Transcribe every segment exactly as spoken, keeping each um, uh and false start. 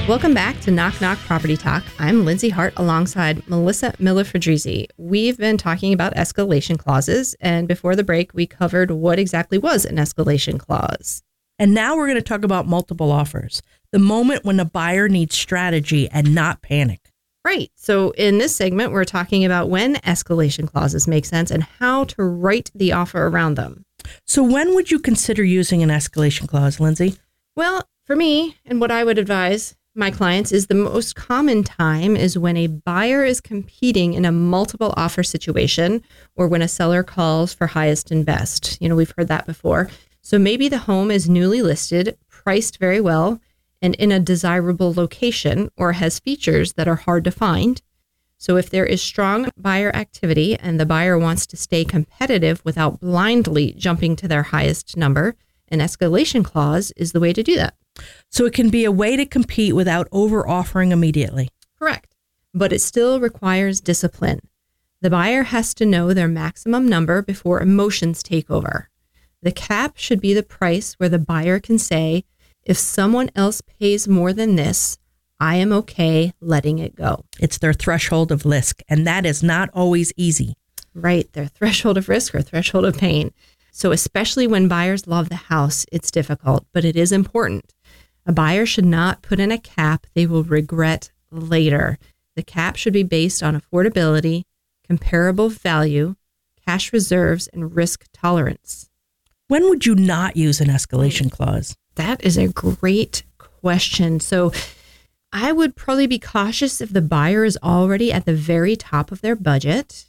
Welcome back to Knock Knock Property Talk. I'm Lindsay Hart alongside Melissa Miller-Fedrizzi. We've been talking about escalation clauses, and before the break, we covered what exactly was an escalation clause. And now we're going to talk about multiple offers, the moment when a buyer needs strategy and not panic. Right. So in this segment, we're talking about when escalation clauses make sense and how to write the offer around them. So when would you consider using an escalation clause, Lindsay? Well, for me, and what I would advise my clients is the most common time is when a buyer is competing in a multiple offer situation or when a seller calls for highest and best. You know, we've heard that before. So maybe the home is newly listed, priced very well, and in a desirable location or has features that are hard to find. So if there is strong buyer activity and the buyer wants to stay competitive without blindly jumping to their highest number, an escalation clause is the way to do that. So it can be a way to compete without over-offering immediately. Correct. But it still requires discipline. The buyer has to know their maximum number before emotions take over. The cap should be the price where the buyer can say, if someone else pays more than this, I am okay letting it go. It's their threshold of risk, and that is not always easy. Right. Their threshold of risk or threshold of pain. So especially when buyers love the house, it's difficult, but it is important. A buyer should not put in a cap they will regret later. The cap should be based on affordability, comparable value, cash reserves, and risk tolerance. When would you not use an escalation clause? That is a great question. So I would probably be cautious if the buyer is already at the very top of their budget.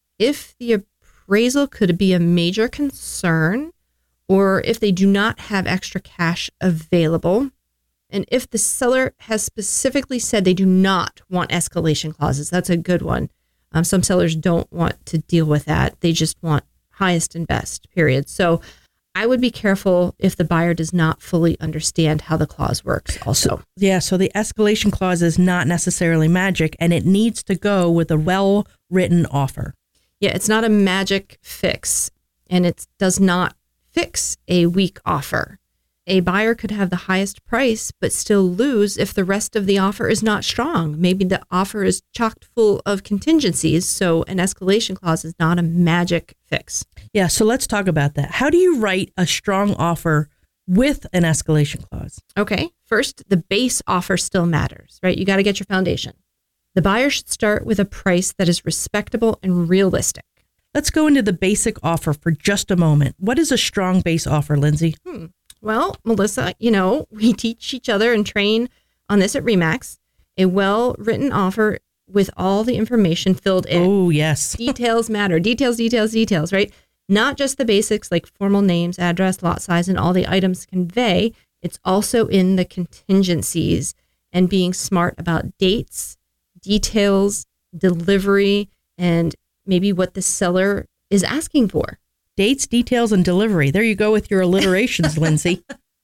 If the appraisal could be a major concern, or if they do not have extra cash available, and if the seller has specifically said they do not want escalation clauses, that's a good one. Um, some sellers don't want to deal with that. They just want highest and best, period. So I would be careful if the buyer does not fully understand how the clause works also. So, yeah, so the escalation clause is not necessarily magic, and it needs to go with a well-written offer. Yeah, it's not a magic fix, and it does not fix a weak offer. A buyer could have the highest price, but still lose if the rest of the offer is not strong. Maybe the offer is chocked full of contingencies, so an escalation clause is not a magic fix. Yeah, so let's talk about that. How do you write a strong offer with an escalation clause? Okay, first, the base offer still matters, right? You got to get your foundation. The buyer should start with a price that is respectable and realistic. Let's go into the basic offer for just a moment. What is a strong base offer, Lindsay? Hmm. Well, Melissa, you know, we teach each other and train on this at RE/MAX. A well-written offer with all the information filled in. Oh, yes. Details matter. Details, details, details, right? Not just the basics like formal names, address, lot size, and all the items convey. It's also in the contingencies and being smart about dates, details, delivery, and maybe what the seller is asking for. Dates, details, and delivery. There you go with your alliterations, Lindsay.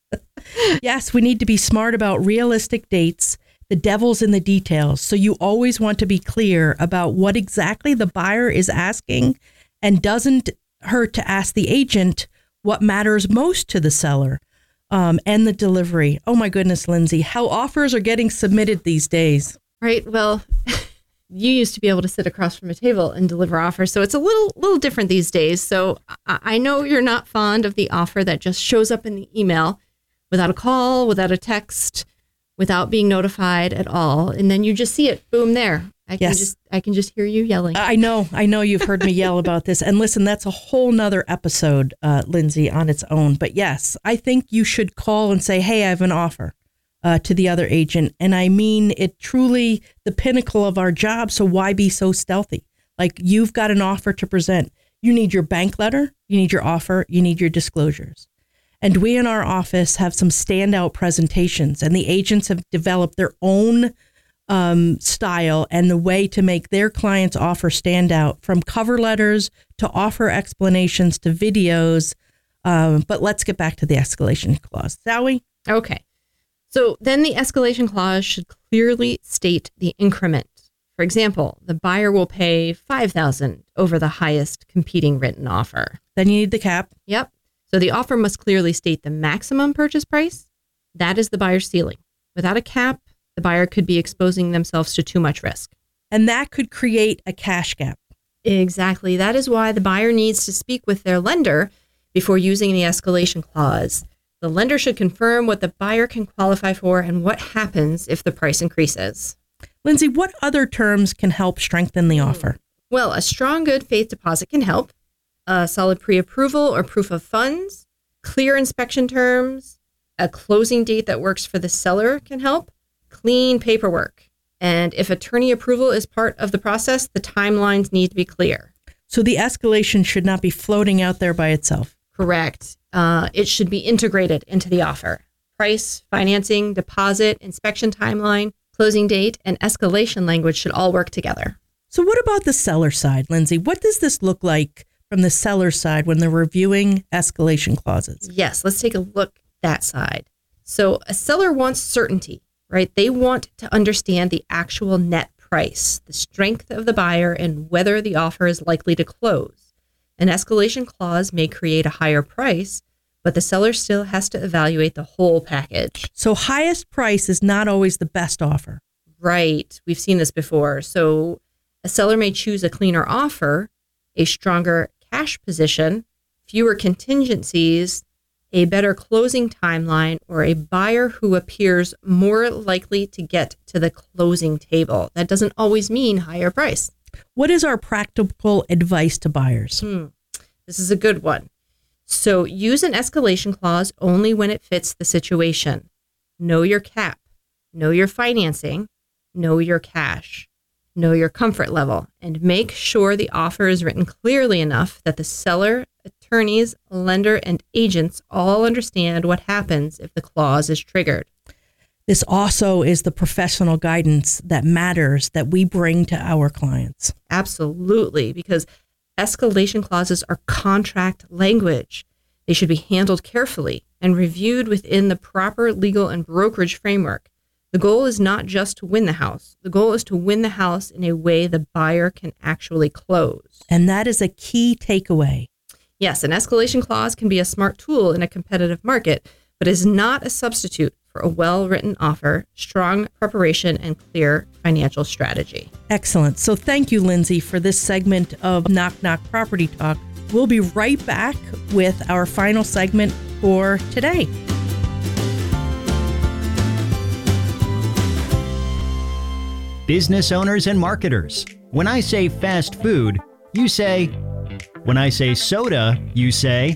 Yes, we need to be smart about realistic dates. The devil's in the details. So you always want to be clear about what exactly the buyer is asking, and doesn't hurt to ask the agent what matters most to the seller um, and the delivery. Oh my goodness, Lindsay, how offers are getting submitted these days. Right. Well, you used to be able to sit across from a table and deliver offers. So it's a little little different these days. So I know you're not fond of the offer that just shows up in the email without a call, without a text, without being notified at all. And then you just see it, boom, there. I can Yes. just I can just hear you yelling. I know, I know you've heard me yell about this. And listen, that's a whole nother episode, uh, Lindsay, on its own. But yes, I think you should call and say, hey, I have an offer. Uh, to the other agent. And I mean, it truly the pinnacle of our job. So why be so stealthy? Like, you've got an offer to present. You need your bank letter. You need your offer. You need your disclosures. And we in our office have some standout presentations, and the agents have developed their own um, style and the way to make their clients' offer stand out, from cover letters to offer explanations to videos. Um, but let's get back to the escalation clause, shall we? Okay. So then the escalation clause should clearly state the increment. For example, the buyer will pay five thousand dollars over the highest competing written offer. Then you need the cap. Yep. So the offer must clearly state the maximum purchase price. That is the buyer's ceiling. Without a cap, the the buyer could be exposing themselves to too much risk. And that could create a cash gap. Exactly. That is why the buyer needs to speak with their lender before using the escalation clause. The lender should confirm what the buyer can qualify for and what happens if the price increases. Lindsay, what other terms can help strengthen the offer? Well, a strong good faith deposit can help. A solid pre-approval or proof of funds, clear inspection terms, a closing date that works for the seller can help, clean paperwork. And if attorney approval is part of the process, the timelines need to be clear. So the escalation should not be floating out there by itself. Correct. Uh, it should be integrated into the offer. Price, financing, deposit, inspection timeline, closing date, and escalation language should all work together. So what about the seller side, Lindsay? What does this look like from the seller side when they're reviewing escalation clauses? Yes, let's take a look at that side. So a seller wants certainty, right? They want to understand the actual net price, the strength of the buyer, and whether the offer is likely to close. An escalation clause may create a higher price, but the seller still has to evaluate the whole package. So highest price is not always the best offer. Right. We've seen this before. So a seller may choose a cleaner offer, a stronger cash position, fewer contingencies, a better closing timeline, or a buyer who appears more likely to get to the closing table. That doesn't always mean higher price. What is our practical advice to buyers? Hmm. This is a good one. So use an escalation clause only when it fits the situation. Know your cap, know your financing, know your cash, know your comfort level, and make sure the offer is written clearly enough that the seller, attorneys, lender, and agents all understand what happens if the clause is triggered. This also is the professional guidance that matters that we bring to our clients. Absolutely, because escalation clauses are contract language. They should be handled carefully and reviewed within the proper legal and brokerage framework. The goal is not just to win the house. The goal is to win the house in a way the buyer can actually close. And that is a key takeaway. Yes, an escalation clause can be a smart tool in a competitive market, but is not a substitute for a well-written offer, strong preparation, and clear financial strategy. Excellent. So thank you, Lindsay, for this segment of Knock Knock Property Talk. We'll be right back with our final segment for today. Business owners and marketers. When I say fast food, you say. When I say soda, you say.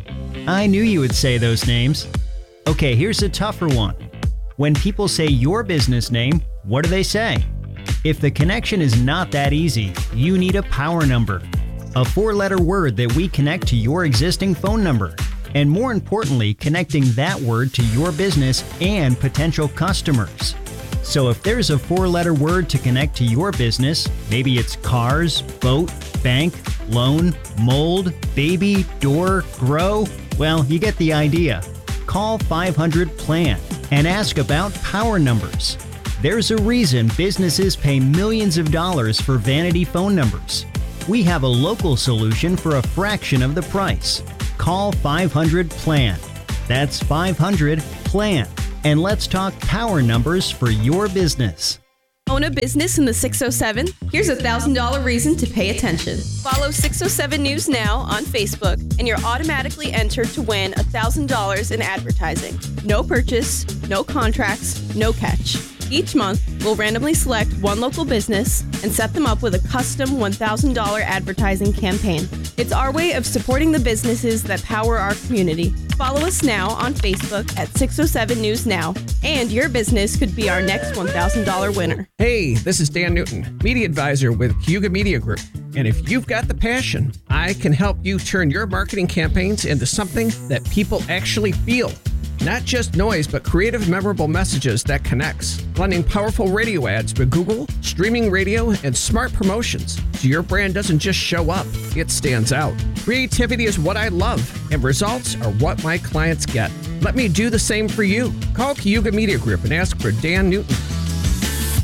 I knew you would say those names. Okay, here's a tougher one. When people say your business name, what do they say? If the connection is not that easy, you need a power number, a four-letter word that we connect to your existing phone number, and more importantly, connecting that word to your business and potential customers. So if there's a four-letter word to connect to your business, maybe it's cars, boat, bank, loan, mold, baby, door, grow, well, you get the idea. Call five hundred plan and ask about power numbers. There's a reason businesses pay millions of dollars for vanity phone numbers. We have a local solution for a fraction of the price. Call five hundred plan. That's five hundred plan. And let's talk power numbers for your business. Own a business in the six oh seven? Here's a one thousand dollars reason to pay attention. Follow six oh seven News Now on Facebook, and you're automatically entered to win one thousand dollars in advertising. No purchase, no contracts, no catch. Each month, we'll randomly select one local business and set them up with a custom one thousand dollars advertising campaign. It's our way of supporting the businesses that power our community. Follow us now on Facebook at six oh seven News Now, and your business could be our next one thousand dollars winner. Hey, this is Dan Newton, Media Advisor with Cayuga Media Group. And if you've got the passion, I can help you turn your marketing campaigns into something that people actually feel. Not just noise, but creative, memorable messages that connects. Blending powerful radio ads with Google, streaming radio, and smart promotions. So your brand doesn't just show up, it stands out. Creativity is what I love, and results are what my clients get. Let me do the same for you. Call Cayuga Media Group and ask for Dan Newton.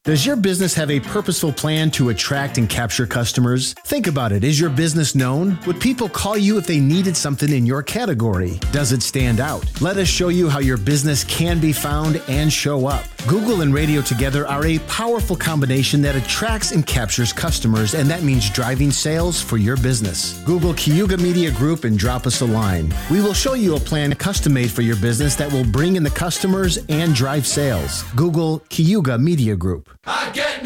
Does your business have a purposeful plan to attract and capture customers? Think about it. Is your business known? Would people call you if they needed something in your category? Does it stand out? Let us show you how your business can be found and show up. Google and radio together are a powerful combination that attracts and captures customers, and that means driving sales for your business. Google Cayuga Media Group and drop us a line. We will show you a plan custom made for your business that will bring in the customers and drive sales. Google Cayuga Media Group. I get